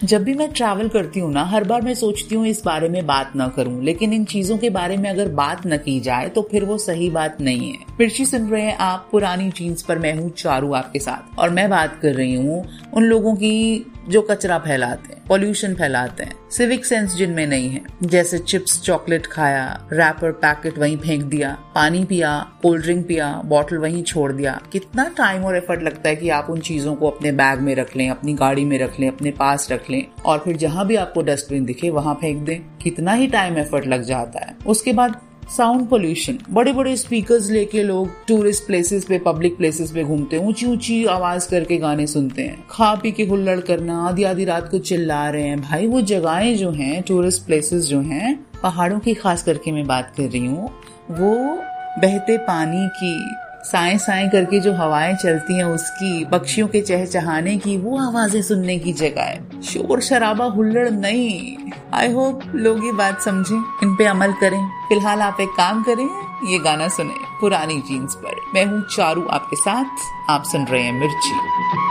जब भी मैं ट्रैवल करती हूँ ना, हर बार मैं सोचती हूँ इस बारे में बात न करूँ, लेकिन इन चीजों के बारे में अगर बात न की जाए तो फिर वो सही बात नहीं है। मिर्ची सुन रहे हैं आप पुरानी जीन्स पर, मैं हूँ चारू आपके साथ, और मैं बात कर रही हूँ उन लोगों की जो कचरा फैलाते हैं, पॉल्यूशन फैलाते हैं, सिविक सेंस जिनमें नहीं है। जैसे चिप्स चॉकलेट खाया, रैपर पैकेट वहीं फेंक दिया, पानी पिया, कोल्ड ड्रिंक पिया, बॉटल वहीं छोड़ दिया। कितना टाइम और एफर्ट लगता है कि आप उन चीजों को अपने बैग में रख लें, अपनी गाड़ी में रख लें, अपने पास रख लें, और फिर जहां भी आपको डस्टबिन दिखे वहां फेंक दें। कितना ही टाइम एफर्ट लग जाता है। उसके बाद साउंड पोल्यूशन, बड़े बड़े स्पीकर्स लेके लोग टूरिस्ट प्लेसेस पे, पब्लिक प्लेसेस पे घूमते हैं, ऊंची ऊंची आवाज करके गाने सुनते हैं, खा पी के हुल्लड़ करना, आधी आधी रात को चिल्ला रहे हैं। भाई वो जगहें जो हैं, टूरिस्ट प्लेसेस जो हैं, पहाड़ों की खास करके मैं बात कर रही हूँ, वो बहते पानी की, साएं साएं करके जो हवाएं चलती हैं उसकी, पक्षियों के चहचहाने की, वो आवाजें सुनने की जगह है। शोर शराबा हुल्लड़ नहीं। आई होप लोग ये बात समझें, इन पे अमल करें। फिलहाल आप एक काम करें, ये गाना सुने पुरानी जीन्स पर। मैं हूँ चारू आपके साथ, आप सुन रहे हैं मिर्ची।